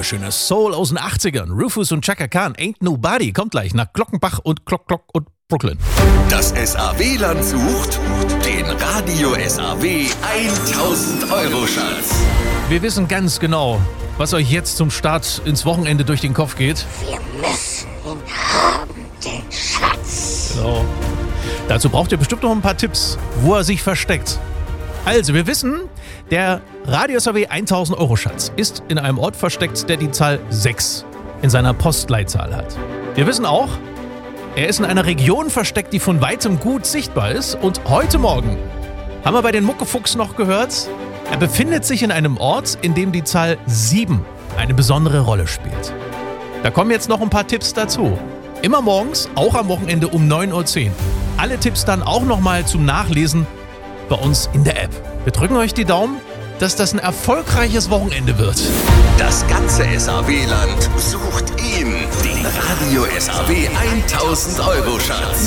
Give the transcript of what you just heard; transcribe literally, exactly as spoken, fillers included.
wunderschöne Soul aus den achtzigern. Rufus und Chaka Khan, Ain't Nobody, kommt gleich nach Glockenbach und Glock Glock und Brooklyn. Das S A W-Land sucht den Radio S A W tausend Euro Schatz. Wir wissen ganz genau, was euch jetzt zum Start ins Wochenende durch den Kopf geht. Wir müssen ihn haben, den Schatz. Genau. Dazu braucht ihr bestimmt noch ein paar Tipps, wo er sich versteckt. Also, wir wissen, der Radio S A W tausend Euro Schatz ist in einem Ort versteckt, der die Zahl sechs in seiner Postleitzahl hat. Wir wissen auch, er ist in einer Region versteckt, die von weitem gut sichtbar ist. Und heute Morgen haben wir bei den Muckefuchs noch gehört, er befindet sich in einem Ort, in dem die Zahl sieben eine besondere Rolle spielt. Da kommen jetzt noch ein paar Tipps dazu. Immer morgens, auch am Wochenende um neun Uhr zehn. Alle Tipps dann auch nochmal zum Nachlesen bei uns in der App. Wir drücken euch die Daumen, dass das ein erfolgreiches Wochenende wird. Das ganze S A W-Land sucht ihn, den Radio S A W tausend Euro Schatz.